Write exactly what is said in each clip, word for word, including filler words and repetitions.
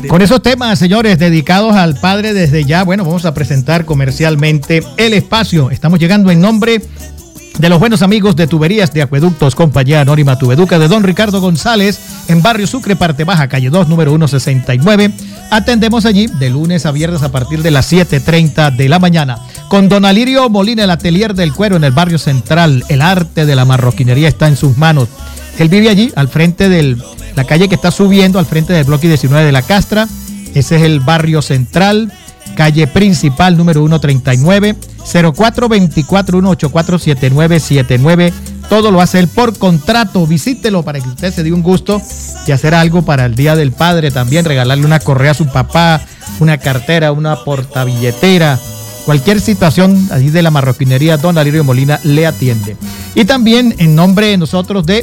Con esos temas, señores, dedicados al padre desde ya, bueno, vamos a presentar comercialmente el espacio. Estamos llegando en nombre de los buenos amigos de Tuberías de Acueductos, Compañía Anónima Tubeduca, de don Ricardo González, en Barrio Sucre, Parte Baja, calle dos, número ciento sesenta y nueve. Atendemos allí de lunes a viernes a partir de las siete treinta de la mañana. Con don Alirio Molina, el atelier del cuero en el barrio central. El arte de la marroquinería está en sus manos. Él vive allí, al frente de la calle que está subiendo, al frente del bloque diecinueve de la Castra. Ese es el barrio central, calle principal, número ciento treinta y nueve, cero cuatro dos cuatro, uno ocho cuatro, siete nueve siete nueve. Todo lo hace él por contrato. Visítelo para que usted se dé un gusto de hacer algo para el Día del Padre también, regalarle una correa a su papá, una cartera, una portabilletera, cualquier situación allí de la marroquinería, don Alirio Molina le atiende. Y también en nombre de nosotros de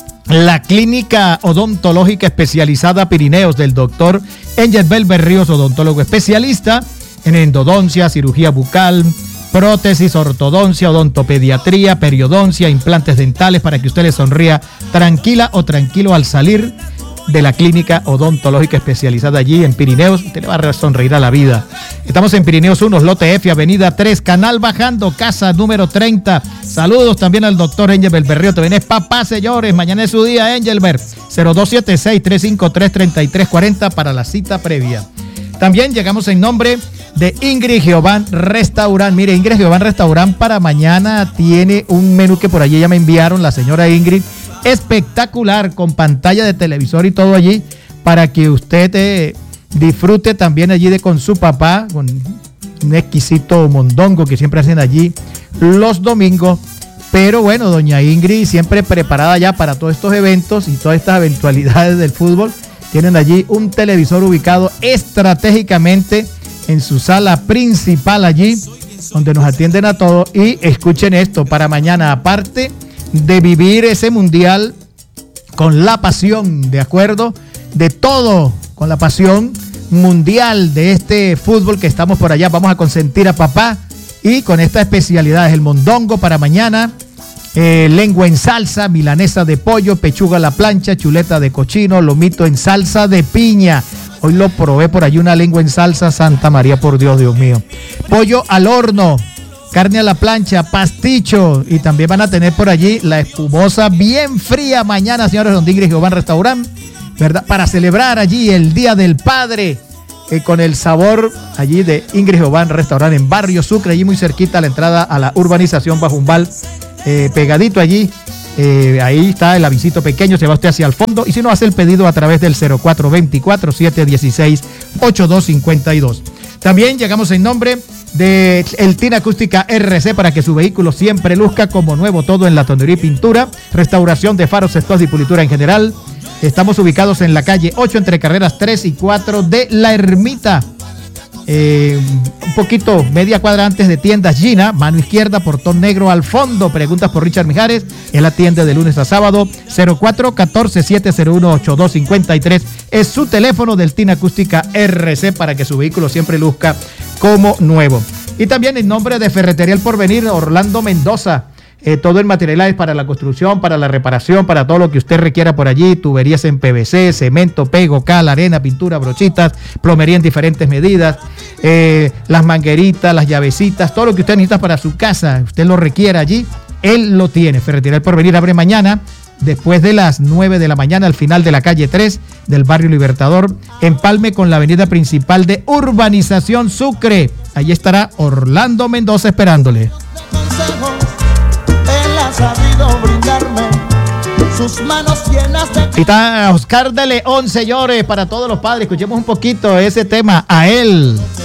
la Clínica Odontológica Especializada Pirineos del doctor Angel Belber Ríos, odontólogo especialista en endodoncia, cirugía bucal, prótesis, ortodoncia, odontopediatría, periodoncia, implantes dentales, para que usted le sonría tranquila o tranquilo al salir de la Clínica Odontológica Especializada allí en Pirineos. Usted le va a sonreír a la vida. Estamos en Pirineos uno, lote F, avenida tres, canal bajando, casa número treinta. Saludos también al doctor Angel Belberrío. Te vienes papá, señores. Mañana es su día, Engelbert. cero dos siete seis, tres cinco tres, tres tres cuatro cero para la cita previa. También llegamos en nombre de Ingrid Giován Restaurant. Mire, Ingrid Giován Restaurant para mañana tiene un menú que por allí ya me enviaron la señora Ingrid. Espectacular, con pantalla de televisor y todo allí, para que usted eh, disfrute también allí de con su papá, con un exquisito mondongo que siempre hacen allí los domingos. Pero bueno, doña Ingrid siempre preparada ya para todos estos eventos y todas estas eventualidades del fútbol. Tienen allí un televisor ubicado estratégicamente en su sala principal allí, donde nos atienden a todos. Y escuchen esto, para mañana, aparte de vivir ese mundial con la pasión, ¿de acuerdo? De todo, con la pasión mundial de este fútbol que estamos por allá, vamos a consentir a papá y con esta especialidad es el mondongo para mañana, eh, lengua en salsa, milanesa de pollo, pechuga a la plancha, chuleta de cochino, lomito en salsa de piña. Hoy lo probé por allí, una lengua en salsa, Santa María, por Dios, Dios mío. Pollo al horno, carne a la plancha, pasticho, y también van a tener por allí la espumosa bien fría mañana, señores, don Ingrid Giován Restaurant, ¿verdad? Para celebrar allí el Día del Padre, eh, con el sabor allí de Ingrid Giován Restaurant en Barrio Sucre, allí muy cerquita a la entrada a la urbanización Bajumbal, eh, pegadito allí. Eh, ahí está el avisito pequeño, se va usted hacia el fondo, y si no, hace el pedido a través del cero cuatro dos cuatro, siete uno seis, ocho dos cinco dos. También llegamos en nombre de el Tina Acústica R C, para que su vehículo siempre luzca como nuevo, todo en latonería y pintura, restauración de faros, estos y pulitura en general. Estamos ubicados en la calle ocho, entre carreras tres y cuatro de La Ermita. Eh, un poquito, media cuadra antes de tiendas Gina, mano izquierda, portón negro al fondo. Preguntas por Richard Mijares, él atiende de lunes a sábado. Cero cuatro uno cuatro, siete cero uno, ocho dos cinco tres es su teléfono del Tina Acústica R C, para que su vehículo siempre luzca como nuevo. Y también en nombre de Ferretería El Porvenir, Orlando Mendoza, eh, todo en materiales para la construcción, para la reparación, para todo lo que usted requiera por allí, tuberías en P V C, cemento, pego, cal, arena, pintura, brochitas, plomería en diferentes medidas, eh, las mangueritas, las llavecitas, todo lo que usted necesita para su casa, usted lo requiera allí, él lo tiene. Ferretería El Porvenir abre mañana después de las nueve de la mañana, al final de la calle tres del barrio Libertador, empalme con la avenida principal de Urbanización Sucre. Allí estará Orlando Mendoza esperándole. Sus manos llenas de... Y está Oscar de León, señores, para todos los padres. Escuchemos un poquito ese tema, A Él.